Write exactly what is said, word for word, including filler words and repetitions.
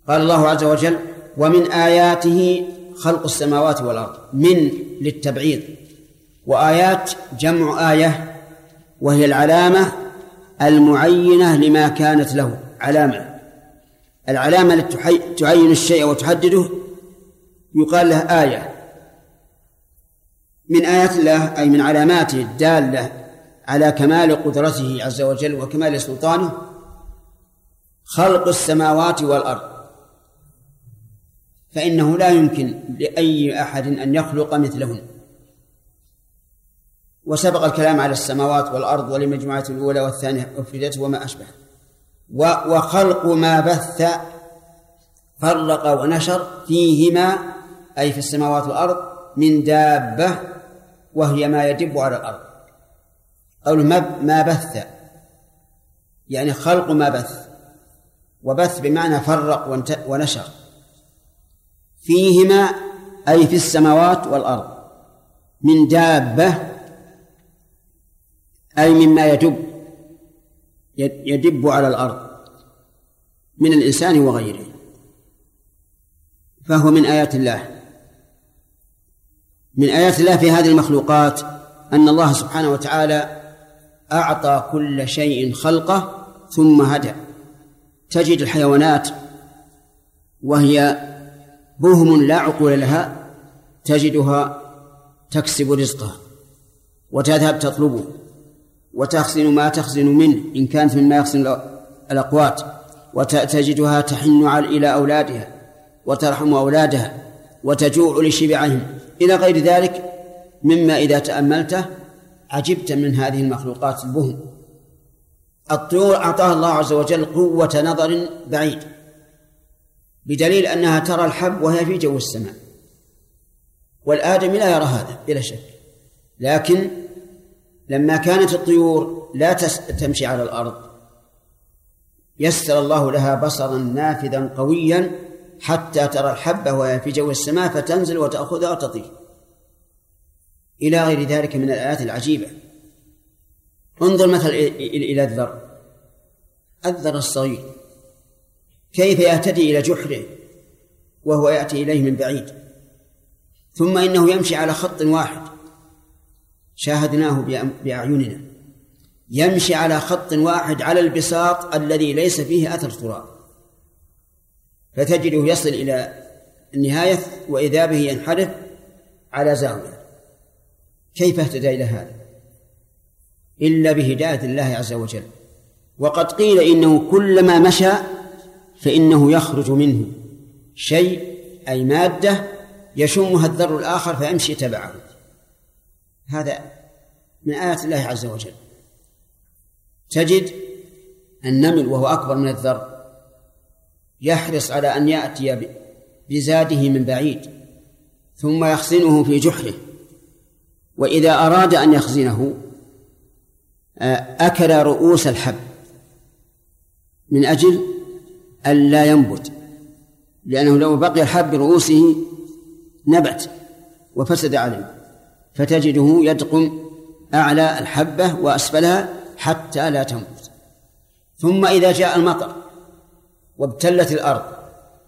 قال الله عز وجل: ومن آياته خلق السماوات والأرض. من للتبعيض، وآيات جمع آية، وهي العلامة المعينة لما كانت له علامة. العلامة التي تعين الشيء وتحدده يقال له آية. من آيات الله أي من علاماته الدالة على كمال قدرته عز وجل وكمال سلطانه خلق السماوات والأرض، فإنه لا يمكن لأي أحد أن يخلق مثلهن. وسبق الكلام على السماوات والأرض ولمجموعة الأولى والثانية أفردت وما أشبه. وخلق ما بث فرق ونشر فيهما أي في السماوات والأرض من دابة وهي ما يدب على الأرض. قول ما بث يعني خلق ما بث، وبث بمعنى فرق ونشر. فيهما أي في السماوات والأرض من دابة أي مما يدب يدب على الأرض من الإنسان وغيره، فهو من آيات الله. من آيات الله في هذه المخلوقات أن الله سبحانه وتعالى أعطى كل شيء خلقه ثم هدى. تجد الحيوانات وهي بهم لا عقول لها تجدها تكسب رزقها وتذهب تطلبه وتخزن ما تخزن منه إن كانت مما يخزن الأقوات، وتجدها تحن إلى أولادها وترحم أولادها وتجوع لشبعهم إلى غير ذلك مما إذا تأملته عجبت من هذه المخلوقات البهم. الطيور أعطاها الله عز وجل قوة نظر بعيد، بدليل أنها ترى الحب وهي في جو السماء، والآدمي لا يرى هذا بلا شك. لكن لما كانت الطيور لا تمشي على الأرض يسر الله لها بصرا نافذا قويا حتى ترى الحبة وهي في جو السماء فتنزل وتأخذها وتطير إلى غير ذلك من الآيات العجيبة. انظر مثلا إلى الذر الذر الصغير كيف يهتدي إلى جحره وهو يأتي إليه من بعيد، ثم إنه يمشي على خط واحد شاهدناه بأعيننا، يمشي على خط واحد على البساط الذي ليس فيه أثر تراب، فتجده يصل إلى النهاية وإذا به ينحرف على زاوية. كيف اهتدى إلى هذا؟ إلا بهداية الله عز وجل. وقد قيل إنه كلما مشى فإنه يخرج منه شيء أي مادة يشمها الذر الآخر فيمشي تبعه. هذا من آيات الله عز وجل. تجد النمل وهو أكبر من الذر يحرص على أن يأتي بزاده من بعيد ثم يخزنه في جحره، وإذا أراد أن يخزنه أكل رؤوس الحب من أجل أن لا ينبت، لأنه لو بقي الحب برؤوسه نبت وفسد عليه، فتجده يدقم أعلى الحبة وأسفلها حتى لا تنبت. ثم إذا جاء المطر وابتلت الأرض